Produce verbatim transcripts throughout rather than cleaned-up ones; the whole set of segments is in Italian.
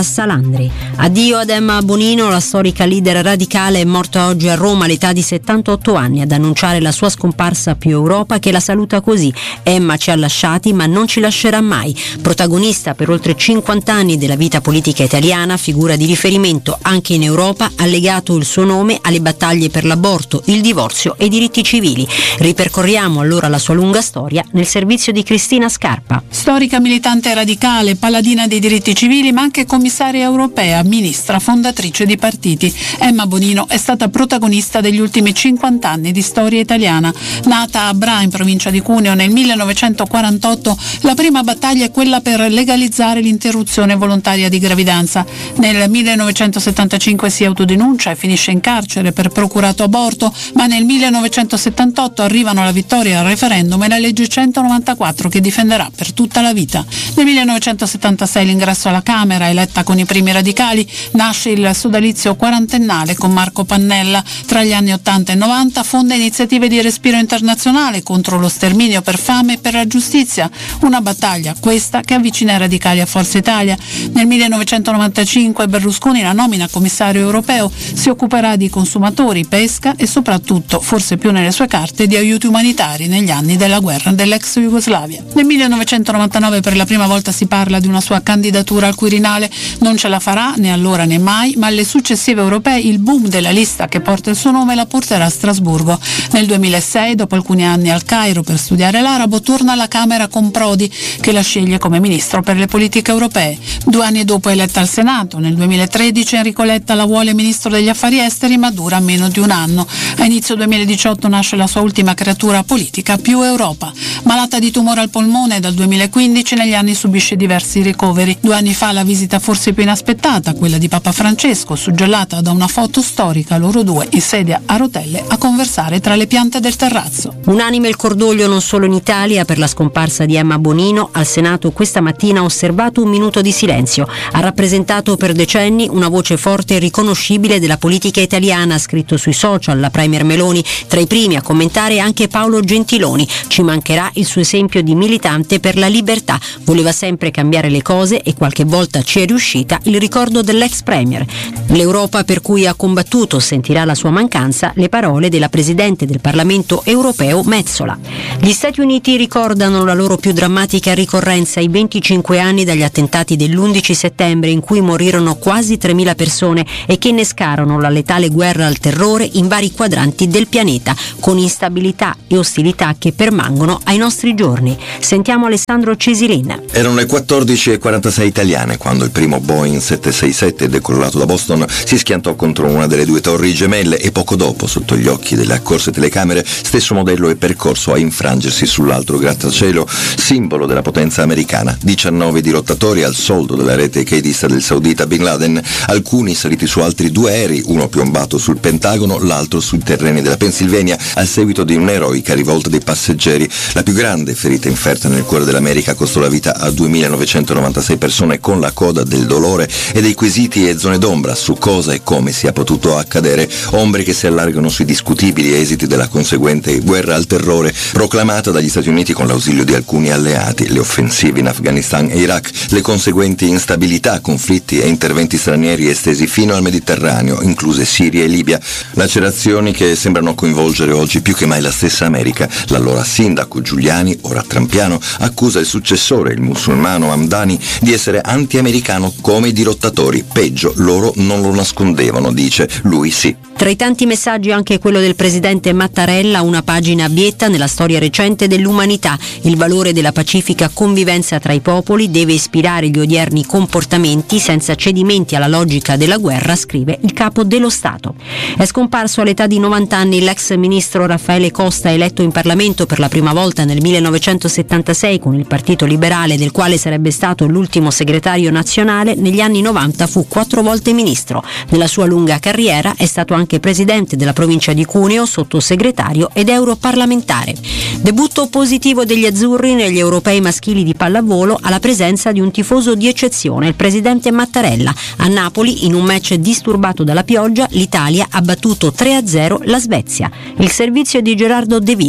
da Salandri. Addio ad Emma Bonino, la storica leader radicale è morta oggi a Roma all'età di settantotto anni. Ad annunciare la sua scomparsa più Europa che la saluta così: Emma ci ha lasciati ma non ci lascerà mai. Protagonista per oltre cinquanta anni della vita politica italiana, figura di riferimento anche in Europa, ha legato il suo nome alle battaglie per l'aborto, il divorzio e i diritti civili. Ripercorriamo allora la sua lunga storia nel servizio di Cristina Scarpa. Storica militante radicale, paladina dei diritti civili, ma anche commissaria europea, ministra, fondatrice di partiti. Emma Bonino è stata protagonista degli ultimi cinquanta anni di storia italiana. Nata a Bra, in provincia di Cuneo, nel millenovecentoquarantotto, la prima battaglia è quella per legalizzare l'interruzione volontaria di gravidanza. Nel millenovecentosettantacinque si autodenuncia e finisce in carcere per procurato aborto, ma nel millenovecentosettantotto arrivano la vittoria al referendum e la legge centonovantaquattro che difenderà per tutta la vita. Nel millenovecentosettantasei l'ingresso alla Camera, eletta con i primi radicali, nasce il sodalizio quarantennale con Marco Pannella. Tra gli anni ottanta e novanta fonda iniziative di respiro internazionale contro lo sterminio per fame e per la giustizia, una battaglia questa che avvicina i radicali a Forza Italia. Nel millenovecentonovantacinque Berlusconi la nomina commissario europeo, si occuperà di consumatori, pesca e soprattutto, forse più nelle sue carte, di aiuti umanitari negli anni della guerra dell'ex Jugoslavia. Nel millenovecentonovantanove per la prima volta si parla di una sua candidatura al Quirinale. Non ce la farà né allora né mai, ma alle successive europee il boom della lista che porta il suo nome la porterà a Strasburgo. Nel duemilasei, dopo alcuni anni al Cairo per studiare l'arabo, torna alla Camera con Prodi, che la sceglie come ministro per le politiche europee. Due anni dopo è eletta al Senato. Nel duemilatredici Enrico Letta la vuole ministro degli affari esteri, ma dura meno di un anno. A inizio duemiladiciotto nasce la sua ultima creatura politica, Più Europa. Malata di tumore al polmone dal duemilaquindici, negli anni subisce diversi ricoveri. Due anni fa la visita forse più inaspettata, quella di Papa Francesco, suggellata da una foto storica, loro due in sedia a rotelle a conversare tra le piante del terrazzo. Unanime il cordoglio non solo in Italia per la scomparsa di Emma Bonino. Al Senato questa mattina ha osservato un minuto di silenzio. Ha rappresentato per decenni una voce forte e riconoscibile della politica italiana, ha scritto sui social la premier Meloni, tra i primi a commentare anche Paolo Gentiloni. Ci mancherà il suo esempio di militante per la libertà. Voleva sempre cambiare le cose e qualche volta ci è riuscita, il ricordo dell'ex premier. L'Europa per cui ha combattuto sentirà la sua mancanza, le parole della Presidente del Parlamento europeo Metsola. Gli Stati Uniti ricordano la loro più drammatica ricorrenza, i venticinque anni dagli attentati dell'undici settembre in cui morirono quasi tremila persone e che innescarono la letale guerra al terrore in vari quadranti del pianeta, con instabilità e ostilità che permangono ai nostri giorni. Sentiamo Alessandro Cesilin. Erano le quattordici e quarantasei italiane quando il primo Boeing sette sei sette, decollato da Boston, si schiantò contro una delle due torri gemelle e poco dopo, sotto gli occhi delle accorse telecamere, stesso modello è percorso a infrangersi sull'altro grattacielo, simbolo della potenza americana. diciannove dirottatori al soldo della rete jihadista del saudita Bin Laden, alcuni saliti su altri due aerei, uno piombato sul Pentagono, l'altro sui terreni della Pennsylvania, al seguito di un'eroica rivolta dei passeggeri. La più grande ferita inferta nel cuore dell'America costò la vita a duemilanovantasei persone, con la coda del dolore e dei quesiti e zone d'ombra su cosa e come sia potuto accadere, ombre che si allargano sui discutibili esiti della conseguente guerra al terrore proclamata dagli Stati Uniti con l'ausilio di alcuni alleati, le offensive in Afghanistan e Iraq, le conseguenti instabilità, conflitti e interventi stranieri estesi fino al Mediterraneo, incluse Siria e Libia, lacerazioni che sembrano coinvolgere oggi più che mai la stessa America. L'allora sindaco Giuliani, ora trampiano, accusa il successore, il musulmano Hamdani, di essere anti-americano come i dirottatori. Peggio, loro non lo nascondevano, dice, lui sì. Tra i tanti messaggi anche quello del presidente Mattarella, una pagina abietta nella storia recente dell'umanità. Il valore della pacifica convivenza tra i popoli deve ispirare gli odierni comportamenti senza cedimenti alla logica della guerra, scrive il capo dello Stato. È scomparso all'età di novanta anni l'ex ministro Raffaele Costa, eletto in Parlamento per la prima volta nel millenovecentosettantasei con il Partito Liberale, del quale sarebbe stato l'ultimo segretario nazionale. Negli anni novanta fu quattro volte ministro. Nella sua lunga carriera è stato anche presidente della provincia di Cuneo, sottosegretario ed europarlamentare. Debutto positivo degli azzurri negli europei maschili di pallavolo alla presenza di un tifoso di eccezione, il presidente Mattarella. A Napoli, in un match disturbato dalla pioggia, l'Italia ha battuto tre a zero la Svezia. Il servizio di Gerardo De Vivo.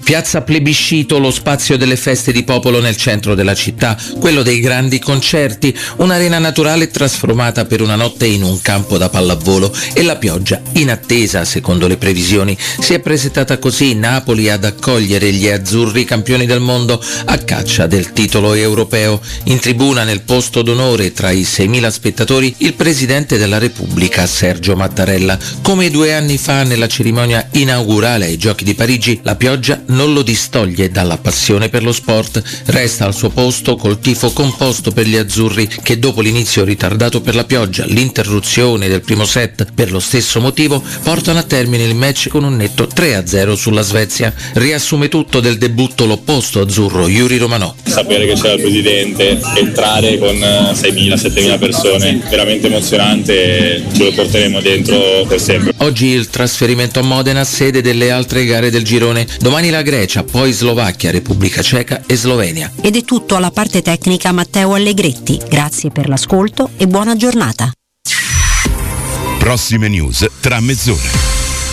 Piazza Plebiscito, lo spazio delle feste di popolo nel centro della città, quello dei grandi concerti, un'arena naturale trasformata per una notte in un campo da pallavolo e la pioggia, in attesa secondo le previsioni. Si è presentata così Napoli ad accogliere gli azzurri campioni del mondo a caccia del titolo europeo. In tribuna nel posto d'onore tra i seimila spettatori il Presidente della Repubblica Sergio Mattarella. Come due anni fa nella cerimonia inaugurale ai Giochi di Parigi, la pioggia non lo distoglie dalla passione per lo sport, resta al suo posto col tifo composto per gli azzurri che dopo l'inizio ritardato per la pioggia, l'interruzione del primo set per lo stesso motivo, portano a termine il match con un netto tre a zero sulla Svezia. Riassume tutto del debutto l'opposto azzurro, Yuri Romanò. Sapere che c'era il Presidente, entrare con seimila settemila persone, veramente emozionante, ce lo porteremo dentro per sempre. Oggi il trasferimento a Modena, sede delle altre gare del girone, domani la Grecia, poi Slovacchia, Repubblica Ceca e Slovenia. Ed è tutto alla parte tecnica Matteo Allegretti. Grazie per l'ascolto e buona giornata. Prossime news tra mezz'ora.